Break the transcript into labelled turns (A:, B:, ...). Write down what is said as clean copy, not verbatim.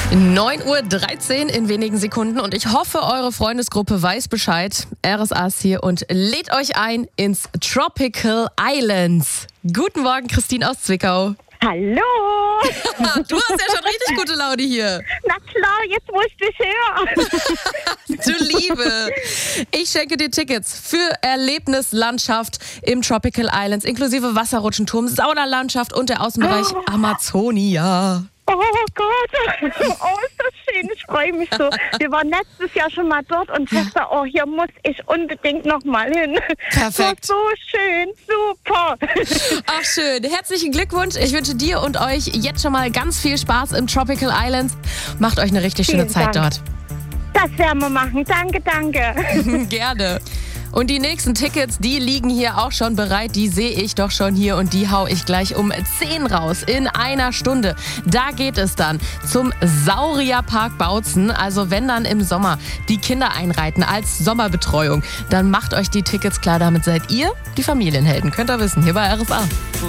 A: 9:13 Uhr in wenigen Sekunden und ich hoffe, eure Freundesgruppe weiß Bescheid. RSA ist hier und lädt euch ein ins Tropical Islands. Guten Morgen, Christine aus Zwickau.
B: Hallo!
A: Du hast ja schon richtig gute Laune hier.
B: Na klar, jetzt muss ich hören.
A: Du Liebe. Ich schenke dir Tickets für Erlebnislandschaft im Tropical Islands, inklusive Wasserrutschenturm, Saunalandschaft und der Außenbereich Amazonia.
B: Oh Gott, oh, ist das schön, ich freue mich so. Wir waren letztes Jahr schon mal dort und ich dachte, oh, hier muss ich unbedingt nochmal hin.
A: Perfekt.
B: So schön, super.
A: Ach schön, herzlichen Glückwunsch. Ich wünsche dir und euch jetzt schon mal ganz viel Spaß im Tropical Islands. Macht euch eine richtig schöne Zeit dort.
B: Das werden wir machen, danke.
A: Gerne. Und die nächsten Tickets, die liegen hier auch schon bereit. Die sehe ich doch schon hier und die hau ich gleich um 10 raus in einer Stunde. Da geht es dann zum Saurierpark Bautzen. Also wenn dann im Sommer die Kinder einreiten als Sommerbetreuung, dann macht euch die Tickets klar. Damit seid ihr die Familienhelden. Könnt ihr wissen, hier bei RSA.